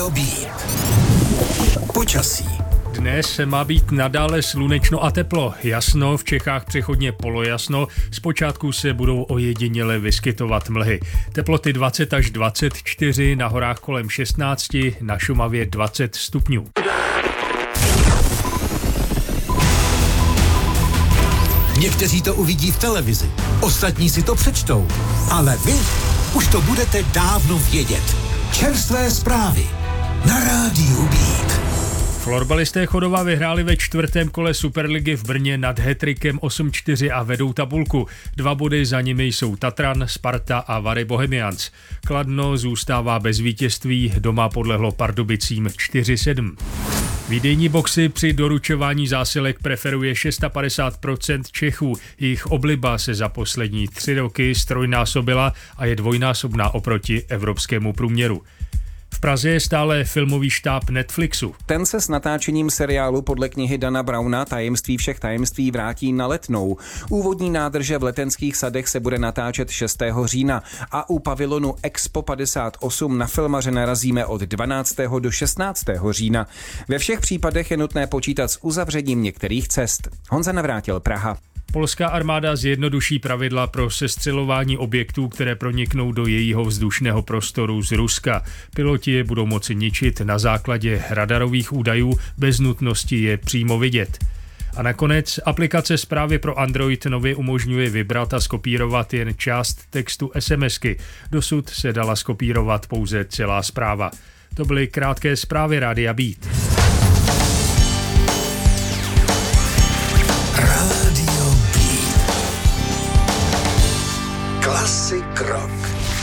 Rádio Beat. Počasí. Dnes má být nadále slunečno a teplo. Jasno, v Čechách přechodně polojasno. Zpočátku se budou ojediněle vyskytovat mlhy. Teploty 20 až 24, na horách kolem 16, na Šumavě 20 stupňů. Někteří to uvidí v televizi, ostatní si to přečtou, ale vy už to budete dávno vědět. Čerstvé zprávy na Rádiu Beat. Florbalisté Chodova vyhráli ve čtvrtém kole Superligy v Brně nad Hetrikem 8-4 a vedou tabulku. 2 body za nimi jsou Tatran, Sparta a Vary Bohemians. Kladno zůstává bez vítězství, doma podlehlo Pardubicím 4-7. Výdejní boxy při doručování zásilek preferuje 56% Čechů. Jejich obliba se za poslední 3 roky strojnásobila a je dvojnásobná oproti evropskému průměru. V Praze je stále filmový štáb Netflixu. Ten se s natáčením seriálu podle knihy Dana Browna Tajemství všech tajemství vrátí na Letnou. Úvodní nádrže v Letenských sadech se bude natáčet 6. října a u pavilonu Expo 58 na filmaře narazíme od 12. do 16. října. Ve všech případech je nutné počítat s uzavřením některých cest. Honza Navrátil, Praha. Polská armáda zjednoduší pravidla pro sestřelování objektů, které proniknou do jejího vzdušného prostoru z Ruska. Piloti je budou moci ničit na základě radarových údajů bez nutnosti je přímo vidět. A nakonec aplikace zprávy pro Android nově umožňuje vybrat a skopírovat jen část textu SMSky. Dosud se dala skopírovat pouze celá zpráva. To byly krátké zprávy Rádia Beat. Rádio Beat. Klasik rock.